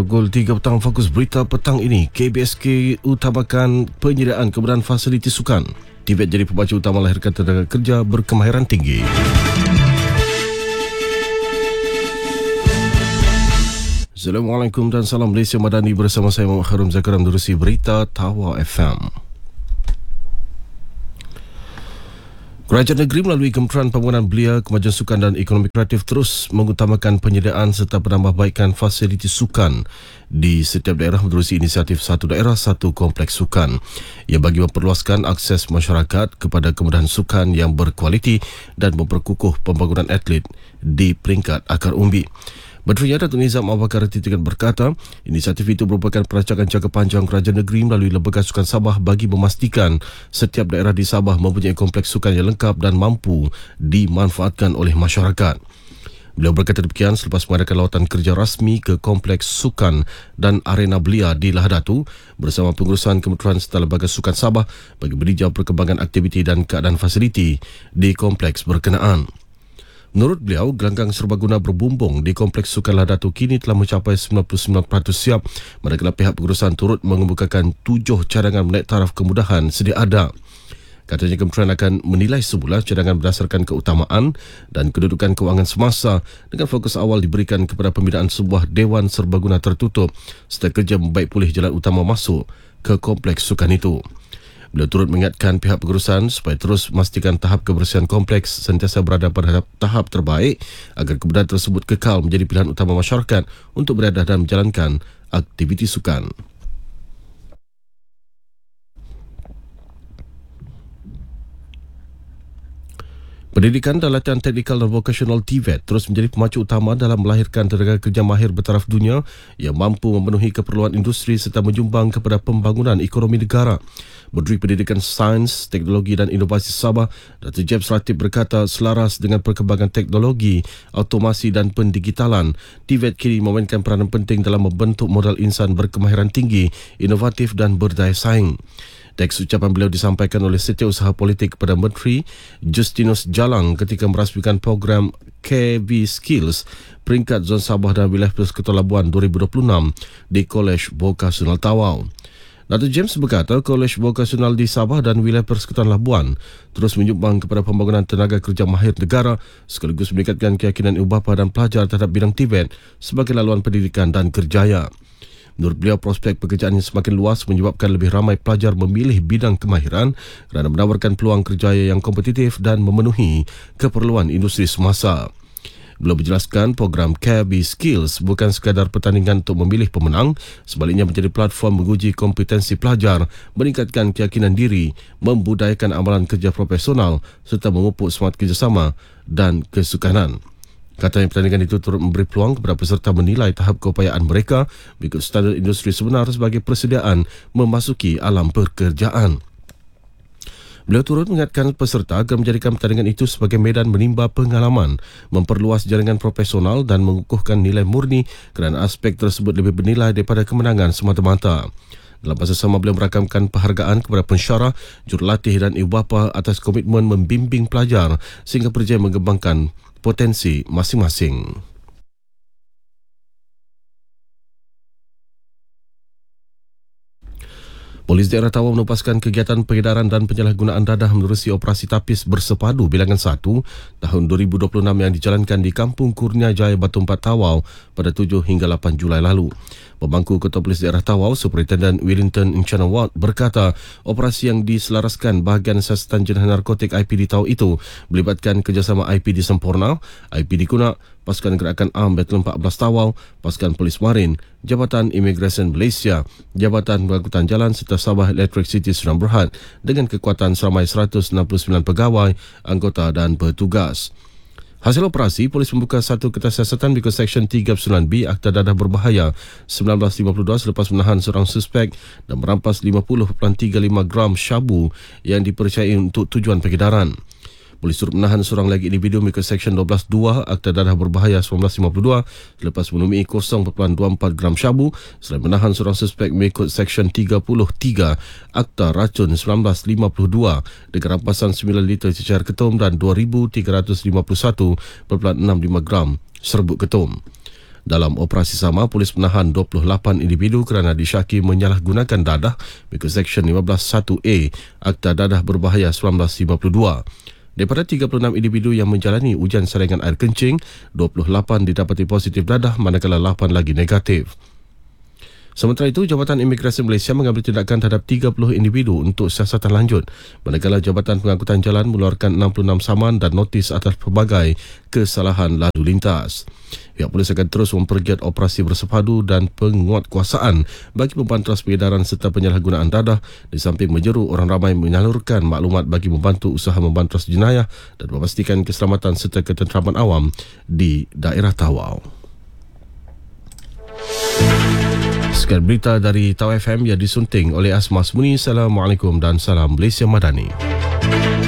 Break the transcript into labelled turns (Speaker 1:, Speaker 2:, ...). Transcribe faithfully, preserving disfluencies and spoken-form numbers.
Speaker 1: Pukul tiga petang, fokus berita petang ini. K B S K utamakan penyediaan kemudahan fasiliti sukan. T V E T jadi pembaca utama melahirkan tenaga kerja berkemahiran tinggi. Assalamualaikum dan salam Malaysia Madani, bersama saya Muhammad Harum Zakaria menerusi berita Tawa F M. Kerajaan negeri melalui Kementerian Pembangunan Belia, Kemajuan Sukan dan Ekonomi Kreatif terus mengutamakan penyediaan serta penambahbaikan fasiliti sukan di setiap daerah menerusi inisiatif Satu Daerah Satu Kompleks Sukan. Ia bagi memperluaskan akses masyarakat kepada kemudahan sukan yang berkualiti dan memperkukuh pembangunan atlet di peringkat akar umbi. Menteri Datuk Nizam Abakar Retigan berkata, inisiatif itu merupakan perancangan jangka panjang kerajaan negeri melalui Lembaga Sukan Sabah bagi memastikan setiap daerah di Sabah mempunyai kompleks sukan yang lengkap dan mampu dimanfaatkan oleh masyarakat. Beliau berkata demikian selepas mengadakan lawatan kerja rasmi ke Kompleks Sukan dan Arena Belia di Lahadatu bersama pengurusan Kementerian serta Lembaga Sukan Sabah bagi meninjau perkembangan aktiviti dan keadaan fasiliti di kompleks berkenaan. Menurut beliau, gelanggang serbaguna berbumbung di Kompleks Sukan Lahadatu kini telah mencapai sembilan puluh sembilan peratus siap, manakala pihak pengurusan turut mengemukakan tujuh cadangan menaik taraf kemudahan sedia ada. Katanya kementerian akan menilai semula cadangan berdasarkan keutamaan dan kedudukan kewangan semasa dengan fokus awal diberikan kepada pembinaan sebuah Dewan Serbaguna tertutup serta kerja membaik pulih jalan utama masuk ke Kompleks Sukan itu. Beliau turut mengingatkan pihak pengurusan supaya terus memastikan tahap kebersihan kompleks sentiasa berada pada tahap terbaik agar kemudahan tersebut kekal menjadi pilihan utama masyarakat untuk berada dan menjalankan aktiviti sukan. Pendidikan dan latihan teknikal dan vokasional T V E T terus menjadi pemacu utama dalam melahirkan tenaga kerja mahir bertaraf dunia yang mampu memenuhi keperluan industri serta menyumbang kepada pembangunan ekonomi negara. Menteri Pendidikan, Sains, Teknologi dan Inovasi Sabah, Datuk James Ratib berkata selaras dengan perkembangan teknologi, automasi dan pendigitalan, T V E T kini memainkan peranan penting dalam membentuk modal insan berkemahiran tinggi, inovatif dan berdaya saing. Teks ucapan beliau disampaikan oleh Setiausaha Politik kepada Menteri Justinus Jalang ketika merasmikan program K V Skills peringkat Zon Sabah dan Wilayah Persekutuan Labuan dua ribu dua puluh enam di Kolej Vokasional Tawau. Datuk James berkata Kolej Vokasional di Sabah dan Wilayah Persekutuan Labuan terus menyumbang kepada pembangunan tenaga kerja mahir negara sekaligus meningkatkan keyakinan ibu bapa dan pelajar terhadap bidang T V E T sebagai laluan pendidikan dan kerjaya. Menurut beliau, prospek pekerjaan yang semakin luas menyebabkan lebih ramai pelajar memilih bidang kemahiran kerana menawarkan peluang kerjaya yang kompetitif dan memenuhi keperluan industri semasa. Beliau menjelaskan program K B Skills bukan sekadar pertandingan untuk memilih pemenang, sebaliknya menjadi platform menguji kompetensi pelajar, meningkatkan keyakinan diri, membudayakan amalan kerja profesional serta memupuk semangat kerjasama dan kesukanan. Katanya pertandingan itu turut memberi peluang kepada peserta menilai tahap keupayaan mereka mengikut standard industri sebenar sebagai persediaan memasuki alam pekerjaan. Beliau turut mengingatkan peserta agar menjadikan pertandingan itu sebagai medan menimba pengalaman, memperluas jaringan profesional dan mengukuhkan nilai murni kerana aspek tersebut lebih bernilai daripada kemenangan semata-mata. Dalam masa sama, beliau merakamkan penghargaan kepada pensyarah, jurulatih dan ibu bapa atas komitmen membimbing pelajar sehingga berjaya mengembangkan potensi masing-masing. Polis daerah Tawau menupaskan kegiatan pengedaran dan penyalahgunaan dadah menerusi operasi tapis bersepadu bilangan satu tahun dua ribu dua puluh enam yang dijalankan di Kampung Kurnia Jaya Batu Empat Tawau pada tujuh hingga lapan Julai lalu. Pemangku Ketua Polis Daerah Tawau, Superintendent Wellington Encana Ward berkata operasi yang diselaraskan bahagian siasatan jenayah narkotik I P D Tawau itu melibatkan kerjasama I P D Semporna, I P D Kunak, Pasukan Gerakan Am Batalion empat belas Tawau, Pasukan Polis Marin, Jabatan Imigresen Malaysia, Jabatan Pengangkutan Jalan serta Sabah Electricity Sunam Berhad dengan kekuatan seramai seratus enam puluh sembilan pegawai, anggota dan petugas. Hasil operasi, polis membuka satu kertas siasatan mengikut Seksyen tiga puluh sembilan B Akta Dadah Berbahaya seribu sembilan ratus lima puluh dua selepas menahan seorang suspek dan merampas lima puluh perpuluhan tiga lima gram syabu yang dipercayai untuk tujuan pengedaran. Polis turut menahan seorang lagi individu mengikut Seksyen dua belas dua Akta Dadah Berbahaya seribu sembilan ratus lima puluh dua selepas menemui kosong perpuluhan dua empat gram syabu selain menahan seorang suspek mengikut Seksyen tiga puluh tiga Akta Racun seribu sembilan ratus lima puluh dua dengan rampasan sembilan liter cecair ketum dan dua ribu tiga ratus lima puluh satu perpuluhan enam lima gram serbuk ketum. Dalam operasi sama, polis menahan dua puluh lapan individu kerana disyaki menyalahgunakan dadah mengikut Seksyen lima belas satu A Akta Dadah Berbahaya seribu sembilan ratus lima puluh dua. Daripada tiga puluh enam individu yang menjalani ujian saringan air kencing, dua puluh lapan didapati positif dadah manakala lapan lagi negatif. Sementara itu, Jabatan Imigresen Malaysia mengambil tindakan terhadap tiga puluh individu untuk siasatan lanjut, manakala Jabatan Pengangkutan Jalan mengeluarkan enam puluh enam saman dan notis atas pelbagai kesalahan lalu lintas. Pihak polis akan terus mempergiat operasi bersepadu dan penguatkuasaan bagi membantras peredaran serta penyalahgunaan dadah di samping menyeru orang ramai menyalurkan maklumat bagi membantu usaha membantras jenayah dan memastikan keselamatan serta ketenteraman awam di daerah Tawau. Sekian berita dari Tau F M yang disunting oleh Asmas Muni. Assalamualaikum dan salam Malaysia Madani.